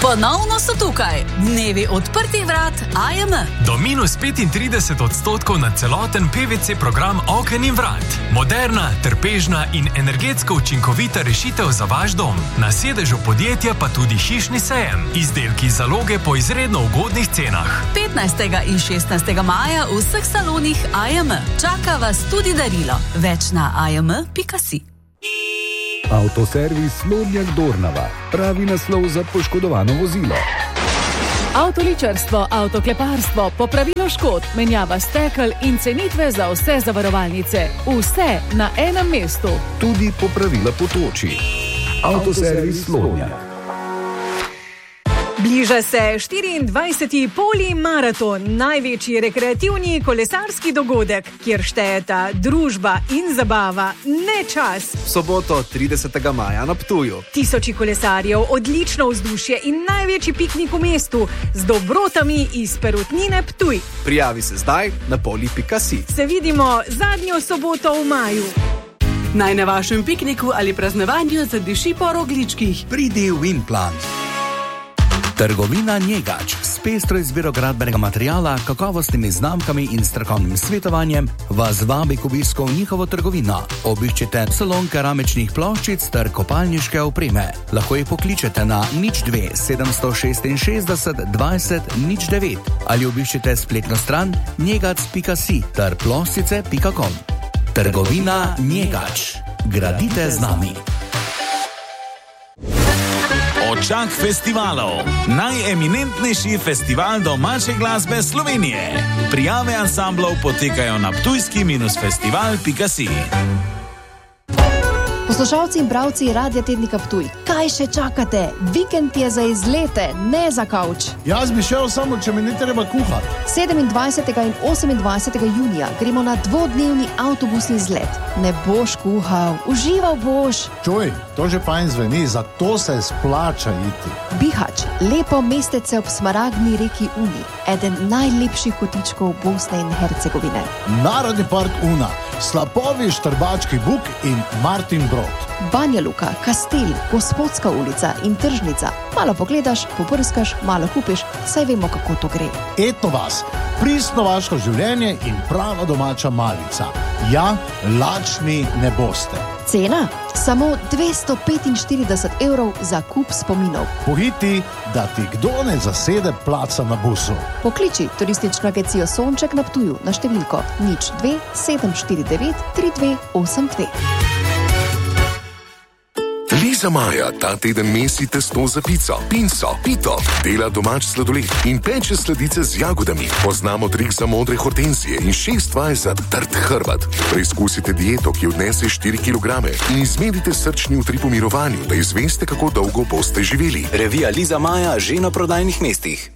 Ponovno so tukaj dnevi odprtih vrat AJM. Do -35% na celoten PVC program oken in vrat. Moderna, trpežna in energetsko učinkovita rešitev za vaš dom. Na sedežu podjetja pa tudi hišni sejem. Izdelki zaloge po izredno ugodnih cenah. 15. in 16. maja v vseh salonih AJM. Čaka vas tudi darilo. Več na ajm.si. Avtoservis Lodnjak Dornava. Pravi naslov za poškodovano vozilo. Avtoličarstvo, avtokleparstvo, popravilo škod, menjava stekel in cenitve za vse zavarovalnice. Vse na enem mestu. Tudi popravila potoči. Avtoservis Lodnjak. Bliža se 24. polimaraton, največji rekreativni kolesarski dogodek, kjer štejeta družba in zabava, ne čas. V soboto 30. maja na Ptuju. Tisoči kolesarjev, odlično vzdušje in največji piknik v mestu z dobrotami iz Perutnine Ptuj. Prijavi se zdaj na poli.si. Se vidimo zadnjo soboto v maju. Naj na vašem pikniku ali praznovanju zadiši po rogličkih. Pridi v Winplan. Trgovina Njegač s pestro izbiro gradbenega materiala, kakovostnimi znamkami in strokovnim svetovanjem vas vabi k obisku v njihovo trgovino. Obiščite salon keramičnih ploščic ter kopalniške opreme. Lahko jih pokličete na 02 766 20 09 ali obiščite spletno stran njegac.si ter ploščice.com. Trgovina Njegač. Gradite z nami. Očak festivalov. Najeminentnejši festival domače glasbe Slovenije. Prijave ansamblov potekajo na ptujski-festival.si. Poslušalci in bravci Radia Tednika Ptuj, kaj še čakate? Vikend je za izlete, ne za kavč. Jaz bi šel samo, če mi ne treba kuhati. 27. in 28. junija gremo na dvodnevni avtobusni izlet. Ne boš kuhal, užival boš. Čuj, to že fajn zveni, zato se splača iti. Bihać, lepo mestece ob smaragdni reki Uni, eden najlepših kotičkov Bosne in Hercegovine. Narodni park Una, slapovi Štrbački Buk in Martin Brod. Banja Luka, Kastel, Gospodska ulica in tržnica. Malo pogledaš, poprskaš, malo kupiš, saj vemo, kako to gre. Etno vas, pristno vaško življenje in prava domača malica. Ja, lačni ne boste. Cena? Samo 245 € za kup spominov. Pohiti, da ti kdo ne zasede placa na busu. Pokliči turistično agencijo Sonček na Ptuju na številko 02 749 3282. Liza Maja ta teden mesi testo za pico, pinco, pito, dela domač sladoled in peče sladice z jagodami. Poznamo trik za modre hortenzije in 6 vaj za trd hrbet. Preizkusite dieto, ki odnese 4 kg in izmerite srčni utrip v mirovanju, da izveste, kako dolgo boste živeli. Revija Liza Maja že na prodajnih mestih.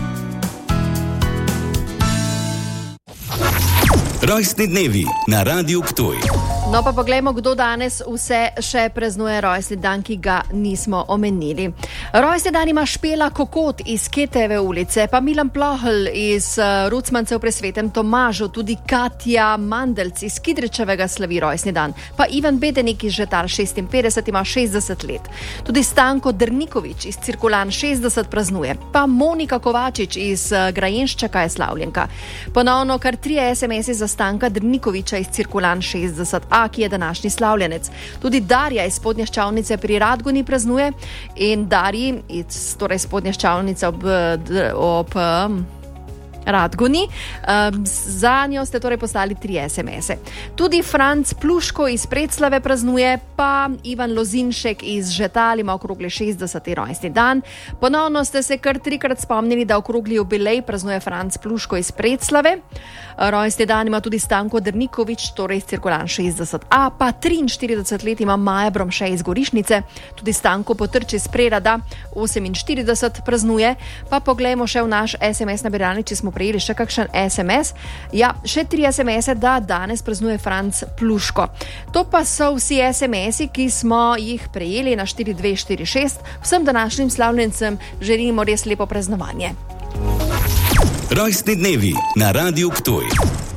Rojstni dnevi na Radiu Ptuj. No pa poglejmo, kdo danes vse še praznuje rojstni dan, ki ga nismo omenili. Rojstni dan ima Špela Kokot iz Keteve ulice, pa Milan Plohl iz Rucmancev pri Svetem Tomažu, tudi Katja Mandelc iz Kidričevega slavi rojstni dan, pa Ivan Bedenik iz Žetar 56 ima 60 let. Tudi Stanko Drnikovič iz Cirkulan 60 praznuje, pa Monika Kovačič iz Grajenščaka je slavljenka. Ponovno kar 3 SMS-i za Stanka Drnikoviča iz Cirkulan 60A, ki je današnji slavljenec. Tudi Darja iz Spodnješčavnice pri Radguni praznuje in Darji iz Spodnješčavnice ob Radguni. Za njo ste torej poslali 3 SMS-e. Tudi Franc Pluško iz Predslave praznuje, pa Ivan Lozinšek iz Žetal ima okrogli 60. rojstni dan. Ponovno ste se kar 3-krat spomnili, da okrogli jubilej praznuje Franc Pluško iz Predslave. Rojstni dan ima tudi Stanko Drnikovič, torej iz Cirkulan 60A, pa 43 let ima Maja Bromše iz Gorišnice. Tudi Stanko Potrč iz Prerada 48 praznuje. Pa poglejmo še v naš SMS nabiralnik, če smo prejeli še kakšen SMS. Ja, še 3 SMS-e, da danes praznuje Franc Pluško. To pa so vsi SMS-i, ki smo jih prejeli na 4246. Vsem današnjim slavljencem želimo res lepo praznovanje. Rojstni dnevi na Radiu Ptuj.